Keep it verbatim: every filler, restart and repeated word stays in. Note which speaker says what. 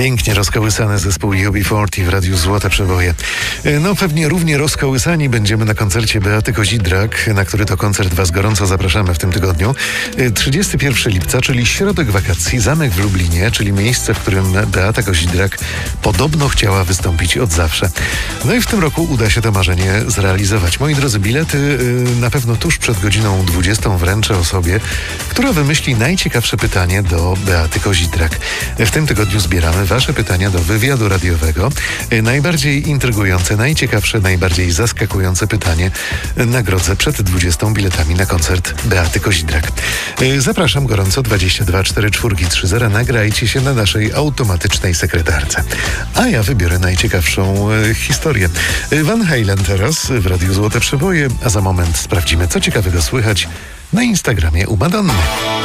Speaker 1: Pięknie rozkołysany zespół U B czterdzieści w Radiu Złote Przeboje. No pewnie równie rozkołysani będziemy na koncercie Beaty Kozidrak, na który to koncert Was gorąco zapraszamy w tym tygodniu. trzydziestego pierwszego lipca, czyli środek wakacji, zamek w Lublinie, czyli miejsce, w którym Beata Kozidrak podobno chciała wystąpić od zawsze. No i w tym roku uda się to marzenie zrealizować. Moi drodzy, bilety na pewno tuż przed godziną dwudziestą wręczę osobie, która wymyśli najciekawsze pytanie do Beaty Kozidrak. W tym tygodniu zbieramy Wasze pytania do wywiadu radiowego. Najbardziej intrygujące, najciekawsze, najbardziej zaskakujące pytanie nagrodzę przed dwudziestą biletami na koncert Beaty Kozidrak. Zapraszam gorąco dwadzieścia dwa czterdzieści cztery trzydzieści. Nagrajcie się na naszej automatycznej sekretarce. A ja wybiorę najciekawszą e, historię. Van Halen teraz w Radiu Złote Przeboje, a za moment sprawdzimy, co ciekawego słychać na Instagramie u Madonny.